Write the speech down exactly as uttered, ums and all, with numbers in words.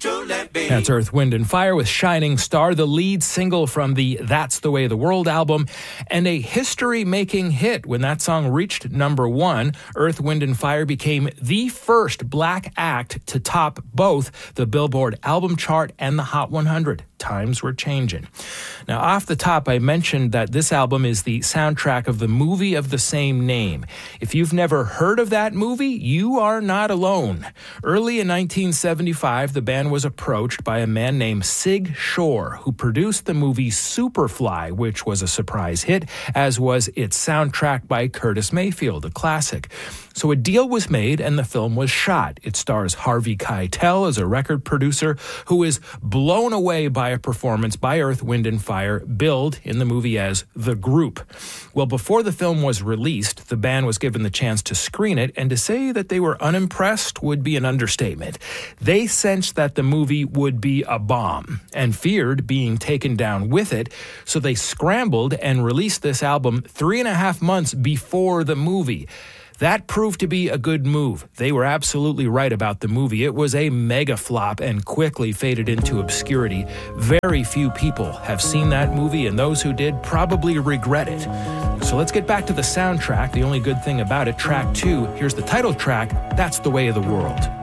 to let be. That's Earth, Wind and Fire with Shining Star, the lead single from the That's the Way of the World album, and a history-making hit. When that song reached number one, Earth, Wind and Fire became the first black act to top both the Billboard album chart and the Hot one hundred. Times were changing. Now, off the top, I mentioned that this album is the soundtrack of the movie of the same name. If you've never heard of that movie, you are not alone. Early in nineteen seventy-five, the band was approached by a man named Sig Shore, who produced the movie Superfly, which was a surprise hit, as was its soundtrack by Curtis Mayfield, a classic. So a deal was made and the film was shot. It stars Harvey Keitel as a record producer who is blown away by a performance by Earth, Wind and Fire, billed in the movie as The Group. Well, before the film was released, the band was given the chance to screen it, and to say that they were unimpressed would be an understatement. They sensed that the movie would be a bomb and feared being taken down with it, so they scrambled and released this album three and a half months before the movie. That proved to be a good move. They were absolutely right about the movie. It was a mega flop and quickly faded into obscurity. Very few people have seen that movie, and those who did probably regret it. So let's get back to the soundtrack. The only good thing about it, track two, here's the title track, That's the Way of the World.